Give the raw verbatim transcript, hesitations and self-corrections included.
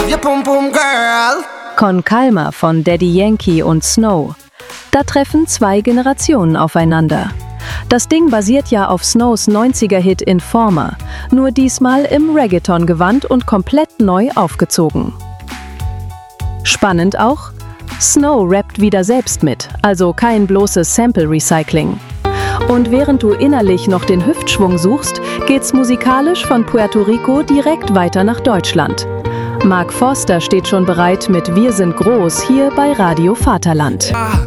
your pum pum girl. Con Calma von Daddy Yankee und Snow. Da treffen zwei Generationen aufeinander. Das Ding basiert ja auf Snows neunziger-Hit Informer, nur diesmal im Reggaeton-Gewand und komplett neu aufgezogen. Spannend auch, Snow rappt wieder selbst mit, also kein bloßes Sample-Recycling. Und während du innerlich noch den Hüftschwung suchst, geht's musikalisch von Puerto Rico direkt weiter nach Deutschland. Mark Forster steht schon bereit mit Wir sind groß hier bei Radio Vaterland. Ah,